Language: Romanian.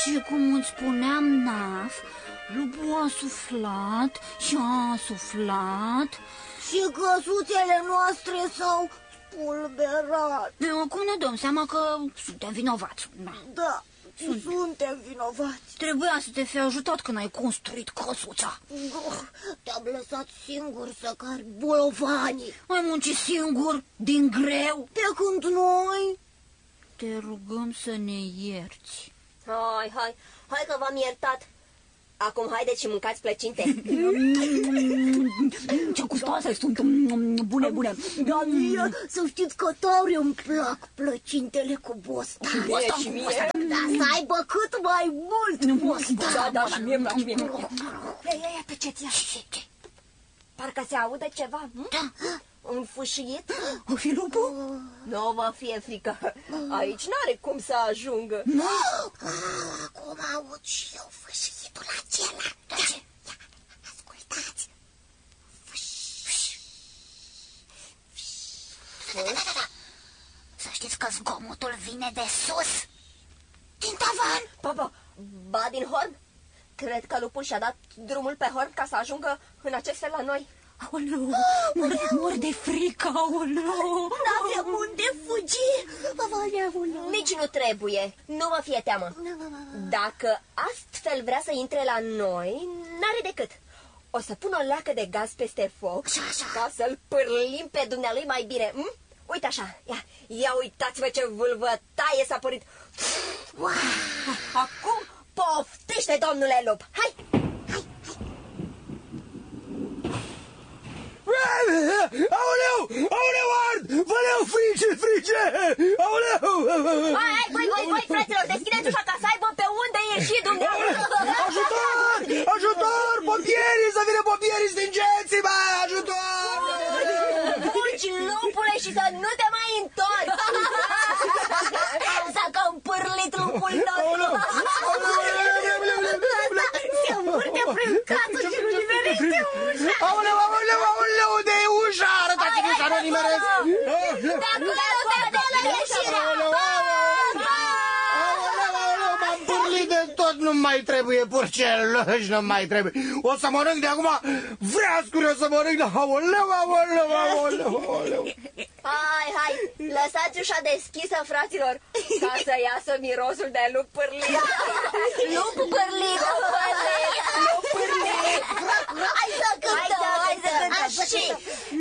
Și cum îți spuneam, Naf, lupul a suflat și a suflat. Și căsuțele noastre s-au spulberat. Acum ne dăm seama că suntem vinovați. Da, suntem vinovați. Trebuia să te fi ajutat când ai construit căsuța. Te-am lăsat singur să cari bolovanii. Ai muncit singur, din greu. Pe când noi... Te rugăm să ne ierți. Hai că v-am iertat. Acum haideți și mâncați plăcinte. Ce gustoase sunt, bune. Da, mie, să știți că tare îmi plac plăcintele cu bostan. Și mie. Da, să aibă cât mai mult bostan. Da, și mie. Ia, tăceți, ia. Parcă se aude ceva. Da. Un fâșiet? O fi lupul? Nu vă fie frică. Aici n-are cum să ajungă. Acum aud și eu fâșietul acela. Da, ce? Ia, ascultați. Să știți că zgomotul vine de sus. Din tavan. Ba din horn? Cred că lupul și-a dat drumul pe horn ca să ajungă în acest fel la noi. Aoleu, mor de frică, aoleu. N-avem unde fugi. Nici nu trebuie, nu vă fie teamă. Dacă astfel vrea să intre la noi, n-are decât. O să pun o leacă de gaz peste foc ca să-l pârlim pe dumnealui mai bine. Uite așa, ia uitați-vă ce vâlvătaie s-a părit. Acum poftește, domnule lup. Hai! Aoleu, ard! Văleu, frice! Aoleu! Voi, fraților, deschideți ușa ca să aibă pe unde ieși dumneavoastră. Ajutor! Pompierii, să vină pompierii, stingeți-mă! Ajutor! Fugi, lupule, și să nu te mai întorci. S-a cam pârlit lupul nostru. Se învârte prin casă și nu nimerește ușa. Aoleu, unde e ușa? Arătați-mi ușa, nu nimeresc! De acolo, ieșirea. M-am pârlit de tot, nu mai trebuie purceloși, nu mai trebuie. O să mănânc de acum vreascuri, o să mănânc de... Aoleu. Hai, lăsați ușa deschisă, fraților, ca să iasă mirosul de lup pârlit. Lup pârlit. Hai să cântăm.